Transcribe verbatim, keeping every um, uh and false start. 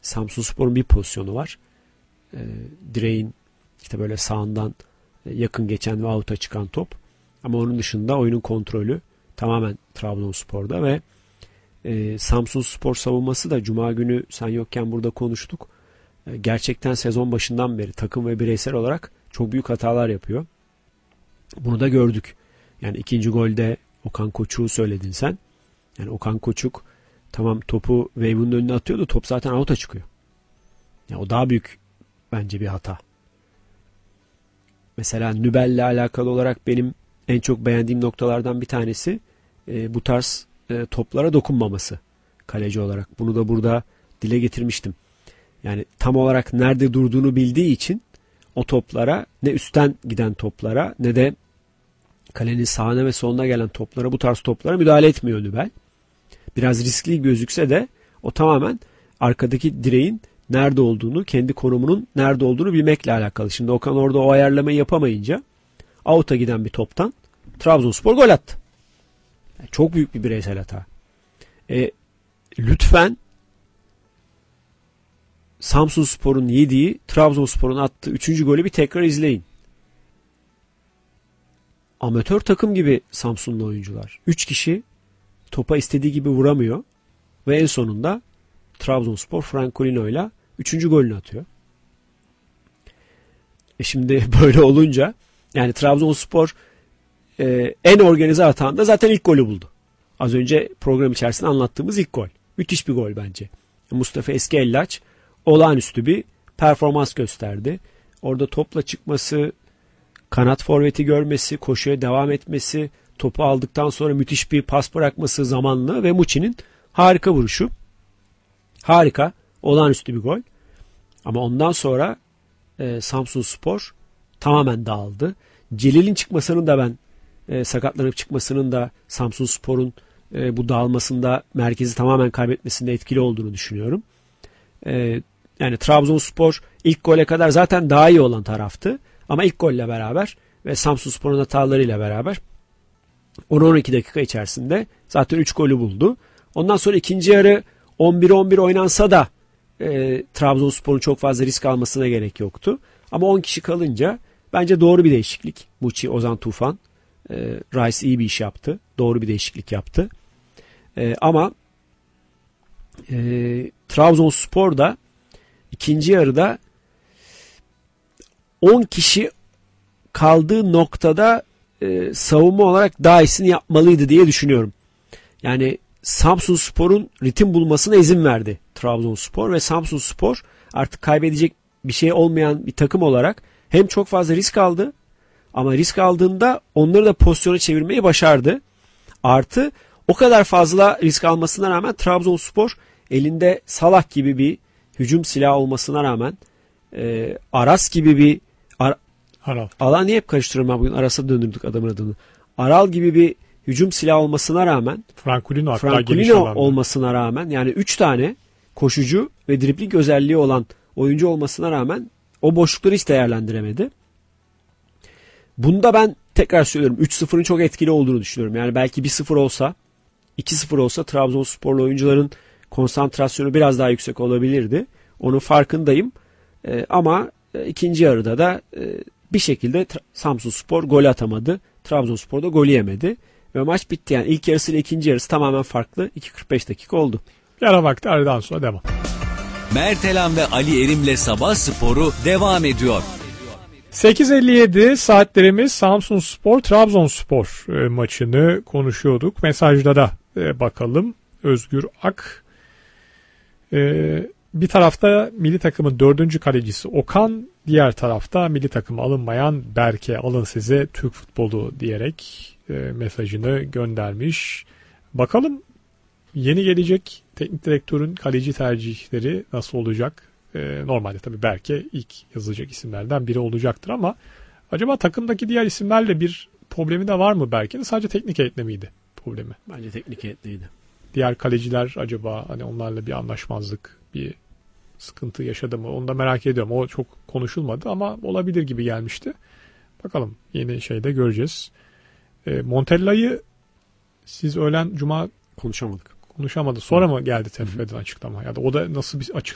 Samsunspor'un bir pozisyonu var. E, direğin işte böyle sağından yakın geçen ve out'a çıkan top. Ama onun dışında oyunun kontrolü tamamen Trabzonspor'da ve e, Samsunspor savunması da Cuma günü sen yokken burada konuştuk. E, gerçekten sezon başından beri takım ve bireysel olarak çok büyük hatalar yapıyor. Bunu da gördük. Yani ikinci golde Okan Koçuk'u söyledin sen. Yani Okan Koçuk tamam topu Weyman'ın önüne atıyordu. Top zaten out'a çıkıyor. Yani o daha büyük bence bir hata. Mesela Nübel'le alakalı olarak benim en çok beğendiğim noktalardan bir tanesi e, bu tarz e, toplara dokunmaması kaleci olarak. Bunu da burada dile getirmiştim. Yani tam olarak nerede durduğunu bildiği için o toplara, ne üstten giden toplara ne de kalenin sağına ve soluna gelen toplara, bu tarz toplara müdahale etmiyor Nübel. Biraz riskli gözükse de o tamamen arkadaki direğin nerede olduğunu, kendi konumunun nerede olduğunu bilmekle alakalı. Şimdi Okan orada o ayarlamayı yapamayınca out'a giden bir toptan Trabzonspor gol attı. Yani çok büyük bir bireysel hata. E, lütfen Samsunspor'un yediği, Trabzonspor'un attığı üçüncü golü bir tekrar izleyin. Amatör takım gibi Samsunlu oyuncular. üç kişi topa istediği gibi vuramıyor ve en sonunda Trabzonspor Francolino ile üçüncü golünü atıyor. E şimdi böyle olunca yani Trabzonspor e, en organize atağında zaten ilk golü buldu. Az önce program içerisinde anlattığımız ilk gol. Müthiş bir gol bence. Mustafa Eskellaç olağanüstü bir performans gösterdi. Orada topla çıkması, kanat forveti görmesi, koşuya devam etmesi, topu aldıktan sonra müthiş bir pas bırakması zamanlı ve Muçi'nin harika vuruşu. Harika, olağanüstü bir gol. Ama ondan sonra e, Samsunspor tamamen dağıldı. Celil'in çıkmasının da ben e, sakatlanıp çıkmasının da Samsunspor'un e, bu dağılmasında, merkezi tamamen kaybetmesinde etkili olduğunu düşünüyorum. E, yani Trabzonspor ilk gole kadar zaten daha iyi olan taraftı. Ama ilk golle beraber ve Samsunspor'un hatalarıyla beraber on on iki dakika içerisinde zaten üç golü buldu. Ondan sonra ikinci yarı on bir on bir oynansa da e, Trabzonspor'un çok fazla risk almasına gerek yoktu. Ama on kişi kalınca bence doğru bir değişiklik. Muçi, Ozan Tufan, e, Rice iyi bir iş yaptı. Doğru bir değişiklik yaptı. E, ama e, Trabzonspor da ikinci yarıda on kişi kaldığı noktada e, savunma olarak daha iyisini yapmalıydı diye düşünüyorum. Yani Samsunspor'un ritim bulmasına izin verdi Trabzonspor ve Samsunspor artık kaybedecek bir şey olmayan bir takım olarak hem çok fazla risk aldı ama risk aldığında onları da pozisyona çevirmeyi başardı. Artı o kadar fazla risk almasına rağmen Trabzonspor elinde Salah gibi bir hücum silahı olmasına rağmen e, Aras gibi bir Ar- Aral. Alan niye hep karıştırıyorum ben bugün? Aras'a döndürdük adamın adını. Aral gibi bir hücum silahı olmasına rağmen Francolino, Francolino olmasına rağmen yani üç tane koşucu ve dribling özelliği olan oyuncu olmasına rağmen o boşlukları hiç değerlendiremedi. Bunda ben tekrar söylüyorum üç sıfırın çok etkili olduğunu düşünüyorum. Yani belki bir sıfır olsa, iki sıfır olsa Trabzonsporlu oyuncuların konsantrasyonu biraz daha yüksek olabilirdi. Onun farkındayım. Ee, ama e, ikinci yarıda da e, bir şekilde Samsunspor gol atamadı. Trabzonspor da golü yemedi. Ve maç bitti. Yani ilk yarısı ile ikinci yarısı tamamen farklı. iki kırk beş dakika oldu. Bir ara vakti, aradan sonra devam. Mertelan ve Ali Erim'le Sabah Sporu devam ediyor. sekiz elli yedi saatlerimiz Samsunspor Trabzonspor e, maçını konuşuyorduk. Mesajlara e, bakalım. Özgür Ak. E, bir tarafta milli takımın dördüncü kalecisi Okan, diğer tarafta milli takıma alınmayan Berke, alın size Türk futbolu diyerek e, mesajını göndermiş. Bakalım yeni gelecek teknik direktörün kaleci tercihleri nasıl olacak? E, normalde tabii Berke ilk yazılacak isimlerden biri olacaktır ama acaba takımdaki diğer isimlerle bir problemi de var mı Berke'nin? Sadece teknik heyetle miydi problemi? Bence teknik heyetliydi. Diğer kaleciler acaba hani onlarla bir anlaşmazlık, bir sıkıntı yaşadı mı? Onu da merak ediyorum. O çok konuşulmadı ama olabilir gibi gelmişti. Bakalım yeni şeyde göreceğiz. E, Montella'yı siz öğlen cuma konuşamadık. konuşamadı. Sonra mı geldi T F F'den açıklama? Ya da o da nasıl bir açıklama?